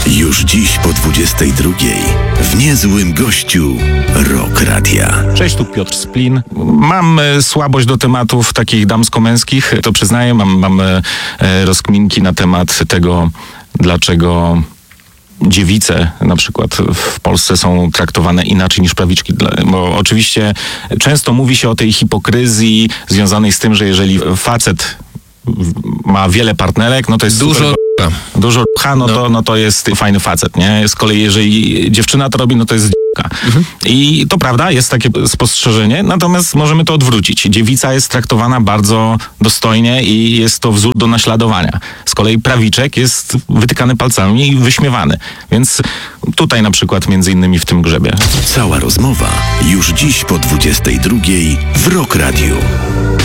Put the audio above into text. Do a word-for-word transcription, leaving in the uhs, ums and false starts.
Już dziś po dwudziestej drugiej w niezłym gościu Rock Radia. Cześć, tu Piotr Splin. Mam e, słabość do tematów takich damsko-męskich, to przyznaję. Mam, mam e, rozkminki na temat tego, dlaczego dziewice na przykład w Polsce są traktowane inaczej niż prawiczki. Bo oczywiście często mówi się o tej hipokryzji związanej z tym, że jeżeli facet ma wiele partnerek, no to jest Dużo super, dużo rucha, no, no. To, no to jest fajny facet, nie? Z kolei jeżeli dziewczyna to robi, no to jest d***ka. Mhm. I to prawda, jest takie spostrzeżenie, natomiast możemy to odwrócić. Dziewica jest traktowana bardzo dostojnie i jest to wzór do naśladowania. Z kolei prawiczek jest wytykany palcami i wyśmiewany. Więc tutaj na przykład między innymi w tym grzebie. Cała rozmowa już dziś po dwudziestej drugiej w Rock Radiu.